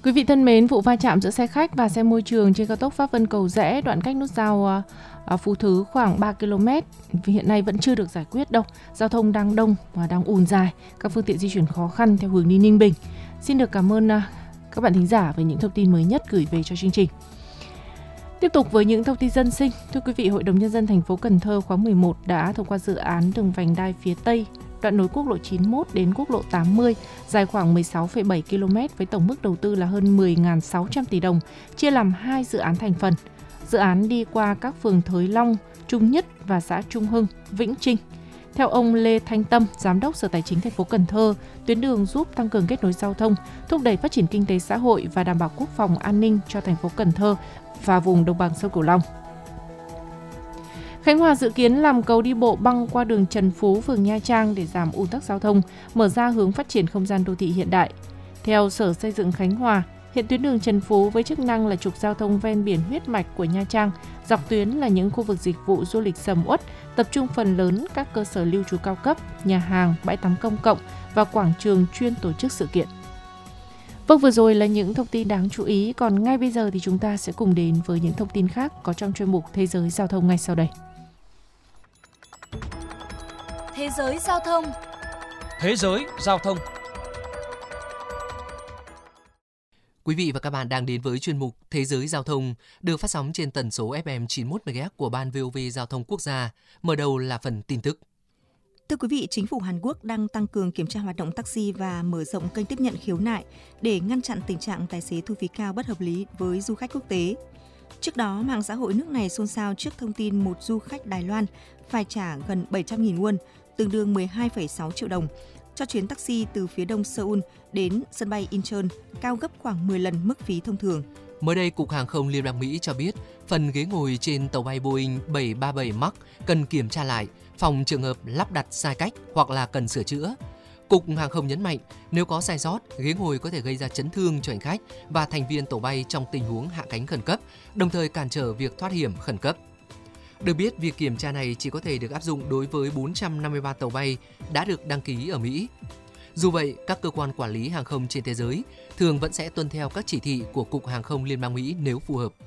Quý vị thân mến, vụ va chạm giữa xe khách và xe môi trường trên cao tốc Pháp Vân Cầu Giẽ đoạn cách nút giao Phú Thứ khoảng 3 km hiện nay vẫn chưa được giải quyết đâu. Giao thông đang đông và đang ùn dài, các phương tiện di chuyển khó khăn theo hướng đi Ninh Bình. Xin được cảm ơn các bạn thính giả về những thông tin mới nhất gửi về cho chương trình. Tiếp tục với những thông tin dân sinh, thưa quý vị, Hội đồng Nhân dân thành phố Cần Thơ khóa 11 đã thông qua dự án đường vành đai phía Tây, đoạn nối quốc lộ 91 đến quốc lộ 80, dài khoảng 16,7 km với tổng mức đầu tư là hơn 10.600 tỷ đồng, chia làm 2 dự án thành phần. Dự án đi qua các phường Thới Long, Trung Nhất và xã Trung Hưng, Vĩnh Trinh. Theo ông Lê Thanh Tâm, Giám đốc Sở Tài chính thành phố Cần Thơ, tuyến đường giúp tăng cường kết nối giao thông, thúc đẩy phát triển kinh tế xã hội và đảm bảo quốc phòng an ninh cho thành phố Cần Thơ và vùng đồng bằng sông Cửu Long. Khánh Hòa dự kiến làm cầu đi bộ băng qua đường Trần Phú, phường Nha Trang để giảm ùn tắc giao thông, mở ra hướng phát triển không gian đô thị hiện đại. Theo Sở Xây dựng Khánh Hòa, hiện tuyến đường Trần Phú với chức năng là trục giao thông ven biển huyết mạch của Nha Trang, dọc tuyến là những khu vực dịch vụ du lịch sầm uất, tập trung phần lớn các cơ sở lưu trú cao cấp, nhà hàng, bãi tắm công cộng và quảng trường chuyên tổ chức sự kiện. Vâng, vừa rồi là những thông tin đáng chú ý, còn ngay bây giờ thì chúng ta sẽ cùng đến với những thông tin khác có trong chuyên mục Thế giới Giao thông ngay sau đây. Thế giới giao thông. Thế giới giao thông. Quý vị và các bạn đang đến với chuyên mục Thế giới giao thông được phát sóng trên tần số FM 91 MHz của Ban VOV Giao thông Quốc gia. Mở đầu là phần tin tức. Thưa quý vị, chính phủ Hàn Quốc đang tăng cường kiểm tra hoạt động taxi và mở rộng kênh tiếp nhận khiếu nại để ngăn chặn tình trạng tài xế thu phí cao bất hợp lý với du khách quốc tế. Trước đó, mạng xã hội nước này xôn xao trước thông tin một du khách Đài Loan phải trả gần 700.000 won, tương đương 12,6 triệu đồng, cho chuyến taxi từ phía đông Seoul đến sân bay Incheon, cao gấp khoảng 10 lần mức phí thông thường. Mới đây, Cục Hàng không Liên bang Mỹ cho biết phần ghế ngồi trên tàu bay Boeing 737 MAX cần kiểm tra lại, phòng trường hợp lắp đặt sai cách hoặc là cần sửa chữa. Cục Hàng không nhấn mạnh, nếu có sai sót, ghế ngồi có thể gây ra chấn thương cho hành khách và thành viên tổ bay trong tình huống hạ cánh khẩn cấp, đồng thời cản trở việc thoát hiểm khẩn cấp. Được biết, việc kiểm tra này chỉ có thể được áp dụng đối với 453 tàu bay đã được đăng ký ở Mỹ. Dù vậy, các cơ quan quản lý hàng không trên thế giới thường vẫn sẽ tuân theo các chỉ thị của Cục Hàng không Liên bang Mỹ nếu phù hợp.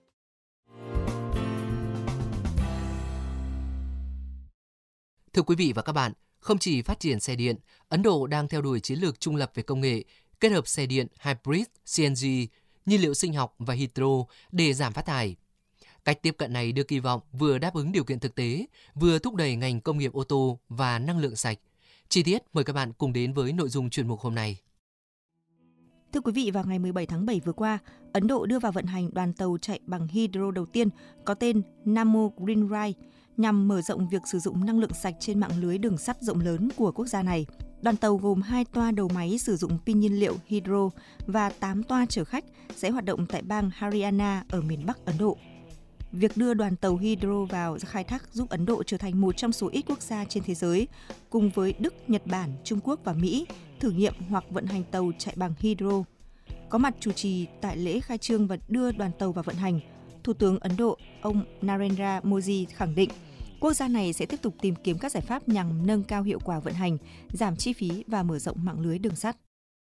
Thưa quý vị và các bạn, không chỉ phát triển xe điện, Ấn Độ đang theo đuổi chiến lược trung lập về công nghệ, kết hợp xe điện, hybrid, CNG, nhiên liệu sinh học và hydro để giảm phát thải. Cách tiếp cận này được kỳ vọng vừa đáp ứng điều kiện thực tế, vừa thúc đẩy ngành công nghiệp ô tô và năng lượng sạch. Chi tiết mời các bạn cùng đến với nội dung chuyên mục hôm nay. Thưa quý vị, vào ngày 17 tháng 7 vừa qua, Ấn Độ đưa vào vận hành đoàn tàu chạy bằng hydro đầu tiên có tên Namo Green Line nhằm mở rộng việc sử dụng năng lượng sạch trên mạng lưới đường sắt rộng lớn của quốc gia này. Đoàn tàu gồm 2 toa đầu máy sử dụng pin nhiên liệu hydro và 8 toa chở khách sẽ hoạt động tại bang Haryana ở miền Bắc Ấn Độ. Việc đưa đoàn tàu hydro vào khai thác giúp Ấn Độ trở thành một trong số ít quốc gia trên thế giới, cùng với Đức, Nhật Bản, Trung Quốc và Mỹ, thử nghiệm hoặc vận hành tàu chạy bằng hydro. Có mặt chủ trì tại lễ khai trương và đưa đoàn tàu vào vận hành, Thủ tướng Ấn Độ, ông Narendra Modi khẳng định, quốc gia này sẽ tiếp tục tìm kiếm các giải pháp nhằm nâng cao hiệu quả vận hành, giảm chi phí và mở rộng mạng lưới đường sắt.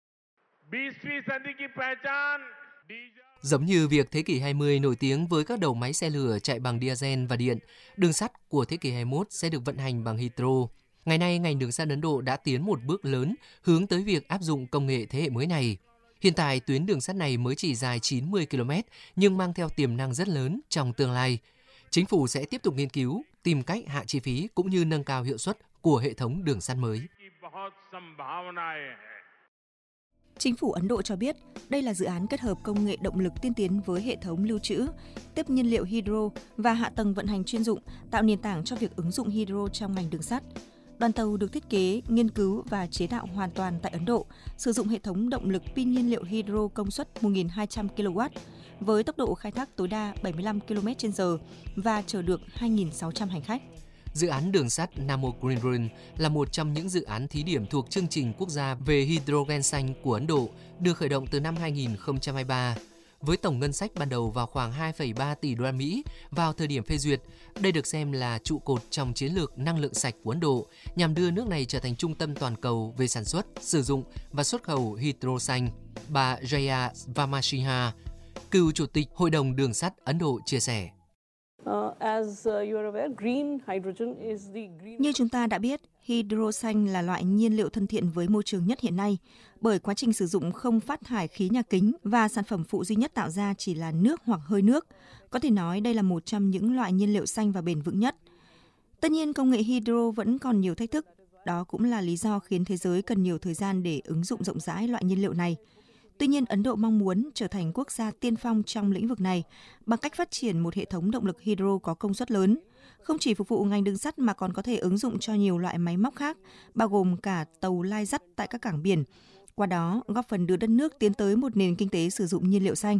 Giống như việc thế kỷ 20 nổi tiếng với các đầu máy xe lửa chạy bằng diesel và điện, đường sắt của thế kỷ 21 sẽ được vận hành bằng hydro. Ngày nay, ngành đường sắt Ấn Độ đã tiến một bước lớn hướng tới việc áp dụng công nghệ thế hệ mới này. Hiện tại, tuyến đường sắt này mới chỉ dài 90 km nhưng mang theo tiềm năng rất lớn trong tương lai. Chính phủ sẽ tiếp tục nghiên cứu, tìm cách hạ chi phí cũng như nâng cao hiệu suất của hệ thống đường sắt mới. Chính phủ Ấn Độ cho biết đây là dự án kết hợp công nghệ động lực tiên tiến với hệ thống lưu trữ, tiếp nhiên liệu hydro và hạ tầng vận hành chuyên dụng, tạo nền tảng cho việc ứng dụng hydro trong ngành đường sắt. Đoàn tàu được thiết kế, nghiên cứu và chế tạo hoàn toàn tại Ấn Độ, sử dụng hệ thống động lực pin nhiên liệu hydro công suất 1.200 kW với tốc độ khai thác tối đa 75 km/h và chở được 2.600 hành khách. Dự án đường sắt Namo Green Line là một trong những dự án thí điểm thuộc chương trình quốc gia về hydrogen xanh của Ấn Độ, được khởi động từ năm 2023. Với tổng ngân sách ban đầu vào khoảng 2,3 tỷ đô la Mỹ vào thời điểm phê duyệt, đây được xem là trụ cột trong chiến lược năng lượng sạch của Ấn Độ nhằm đưa nước này trở thành trung tâm toàn cầu về sản xuất, sử dụng và xuất khẩu hydro xanh. bà Jaya Vamasiha, cựu chủ tịch Hội đồng Đường sắt Ấn Độ chia sẻ. Như chúng ta đã biết, hydro xanh là loại nhiên liệu thân thiện với môi trường nhất hiện nay, bởi quá trình sử dụng không phát thải khí nhà kính và sản phẩm phụ duy nhất tạo ra chỉ là nước hoặc hơi nước. Có thể nói đây là một trong những loại nhiên liệu xanh và bền vững nhất. Tất nhiên, công nghệ hydro vẫn còn nhiều thách thức. Đó cũng là lý do khiến thế giới cần nhiều thời gian để ứng dụng rộng rãi loại nhiên liệu này. Tuy nhiên, Ấn Độ mong muốn trở thành quốc gia tiên phong trong lĩnh vực này bằng cách phát triển một hệ thống động lực hydro có công suất lớn, không chỉ phục vụ ngành đường sắt mà còn có thể ứng dụng cho nhiều loại máy móc khác, bao gồm cả tàu lai dắt tại các cảng biển. Qua đó, góp phần đưa đất nước tiến tới một nền kinh tế sử dụng nhiên liệu xanh.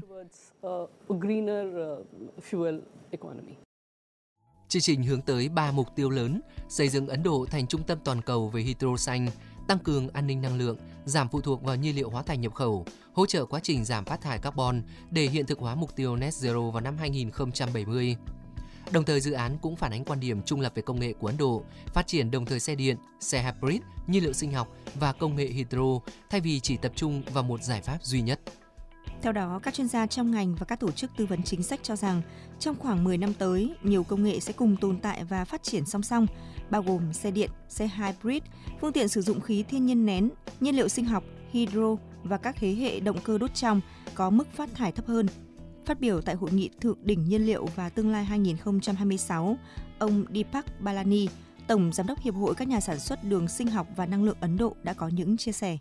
Chương trình hướng tới 3 mục tiêu lớn: xây dựng Ấn Độ thành trung tâm toàn cầu về hydro xanh, tăng cường an ninh năng lượng, giảm phụ thuộc vào nhiên liệu hóa thạch nhập khẩu, hỗ trợ quá trình giảm phát thải carbon để hiện thực hóa mục tiêu net zero vào năm 2070. Đồng thời, dự án cũng phản ánh quan điểm trung lập về công nghệ của Ấn Độ, phát triển đồng thời xe điện, xe hybrid, nhiên liệu sinh học và công nghệ hydro thay vì chỉ tập trung vào một giải pháp duy nhất. Theo đó, các chuyên gia trong ngành và các tổ chức tư vấn chính sách cho rằng trong khoảng 10 năm tới, nhiều công nghệ sẽ cùng tồn tại và phát triển song song, bao gồm xe điện, xe hybrid, phương tiện sử dụng khí thiên nhiên nén, nhiên liệu sinh học, hydro và các thế hệ động cơ đốt trong có mức phát thải thấp hơn. Phát biểu tại Hội nghị Thượng đỉnh Nhiên liệu và Tương lai 2026, ông Deepak Balani, Tổng Giám đốc Hiệp hội các nhà sản xuất đường sinh học và năng lượng Ấn Độ đã có những chia sẻ.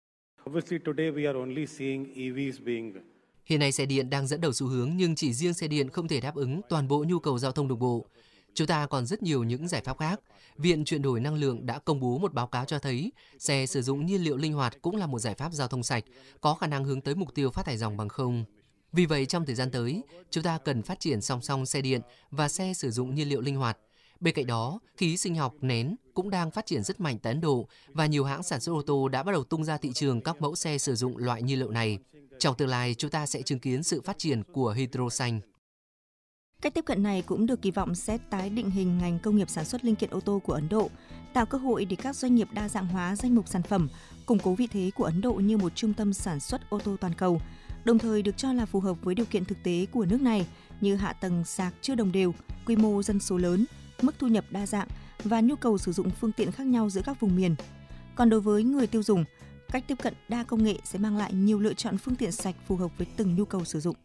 Hiện nay xe điện đang dẫn đầu xu hướng, nhưng chỉ riêng xe điện không thể đáp ứng toàn bộ nhu cầu giao thông đồng bộ. Chúng ta còn rất nhiều những giải pháp khác. Viện chuyển đổi năng lượng đã công bố một báo cáo cho thấy xe sử dụng nhiên liệu linh hoạt cũng là một giải pháp giao thông sạch, có khả năng hướng tới mục tiêu phát thải ròng bằng không. Vì vậy, trong thời gian tới, chúng ta cần phát triển song song xe điện và xe sử dụng nhiên liệu linh hoạt. Bên cạnh đó, khí sinh học nén cũng đang phát triển rất mạnh tại Ấn Độ và nhiều hãng sản xuất ô tô đã bắt đầu tung ra thị trường các mẫu xe sử dụng loại nhiên liệu này. Trong tương lai, chúng ta sẽ chứng kiến sự phát triển của hydro xanh. Cách tiếp cận này cũng được kỳ vọng sẽ tái định hình ngành công nghiệp sản xuất linh kiện ô tô của Ấn Độ, tạo cơ hội để các doanh nghiệp đa dạng hóa danh mục sản phẩm, củng cố vị thế của Ấn Độ như một trung tâm sản xuất ô tô toàn cầu, đồng thời được cho là phù hợp với điều kiện thực tế của nước này như hạ tầng sạc chưa đồng đều, quy mô dân số lớn, mức thu nhập đa dạng và nhu cầu sử dụng phương tiện khác nhau giữa các vùng miền. Còn đối với người tiêu dùng, cách tiếp cận đa công nghệ sẽ mang lại nhiều lựa chọn phương tiện sạch phù hợp với từng nhu cầu sử dụng.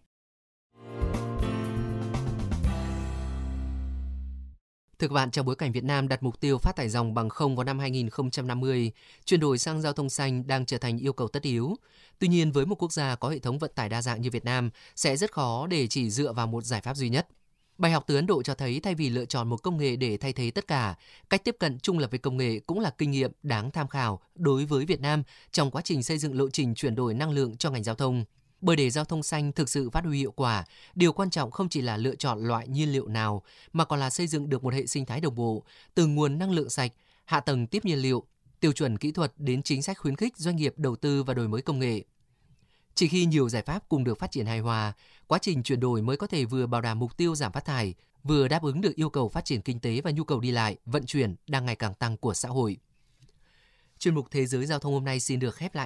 Thưa các bạn, trong bối cảnh Việt Nam đặt mục tiêu phát thải ròng bằng không vào năm 2050, chuyển đổi sang giao thông xanh đang trở thành yêu cầu tất yếu. Tuy nhiên, với một quốc gia có hệ thống vận tải đa dạng như Việt Nam, sẽ rất khó để chỉ dựa vào một giải pháp duy nhất. Bài học từ Ấn Độ cho thấy thay vì lựa chọn một công nghệ để thay thế tất cả, cách tiếp cận trung lập với công nghệ cũng là kinh nghiệm đáng tham khảo đối với Việt Nam trong quá trình xây dựng lộ trình chuyển đổi năng lượng cho ngành giao thông. Bởi để giao thông xanh thực sự phát huy hiệu quả, điều quan trọng không chỉ là lựa chọn loại nhiên liệu nào, mà còn là xây dựng được một hệ sinh thái đồng bộ, từ nguồn năng lượng sạch, hạ tầng tiếp nhiên liệu, tiêu chuẩn kỹ thuật đến chính sách khuyến khích doanh nghiệp đầu tư và đổi mới công nghệ. Chỉ khi nhiều giải pháp cùng được phát triển hài hòa, quá trình chuyển đổi mới có thể vừa bảo đảm mục tiêu giảm phát thải, vừa đáp ứng được yêu cầu phát triển kinh tế và nhu cầu đi lại, vận chuyển đang ngày càng tăng của xã hội. Chuyên mục Thế giới Giao thông hôm nay xin được khép lại